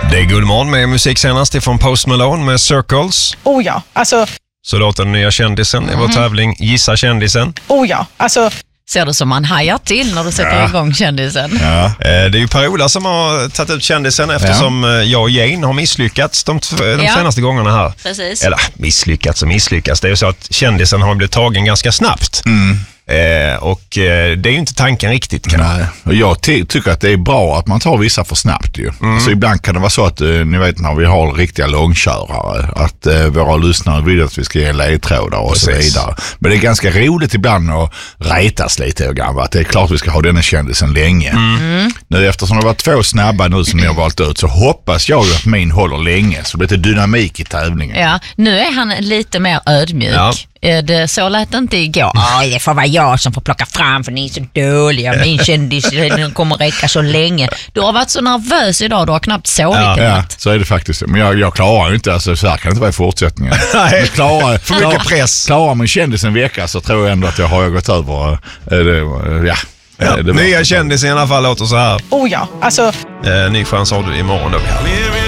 Det är Guldmorgon med musik senast ifrån Post Malone med Circles. Oh ja, alltså... Så låter den nya kändisen i vår tävling Gissa kändisen. Oh ja, alltså... Ser du som man hajar till när du sätter igång kändisen? Ja. Det är ju Per-Ola som har tagit ut kändisen eftersom jag och Jane har misslyckats de senaste gångerna här. Precis. Eller misslyckats. Det är ju så att kändisen har blivit tagen ganska snabbt. Och det är ju inte tanken riktigt. Nej. Och jag tycker att det är bra att man tar vissa för snabbt ju. Alltså ibland kan det vara så att ni vet när vi har riktiga långkörare att våra lyssnare vill att vi ska ge ledtrådar och så vidare. Men det är ganska roligt ibland att retas lite och grann, att det är klart vi ska ha denna kändisen länge. Nu eftersom det var 2 snabba nu som jag har valt ut så hoppas jag att min håller länge så det blir lite dynamik i tävlingen. Ja, nu är han lite mer ödmjuk. Ja. Det så lät inte igår. Det får vara jag som får plocka fram för ni är så dåliga. Min kändis kommer räcka så länge. Du har varit så nervös idag, du har knappt sovit. Ja, så är det faktiskt. Men jag klarar ju inte, alltså, så här kan det inte vara i fortsättningen. Nej, för mycket press. Klarar man kändis en vecka så tror jag ändå att jag har gått över. Nya kändisen i alla fall låter så här. Oh ja, alltså... Ny chans har du imorgon då.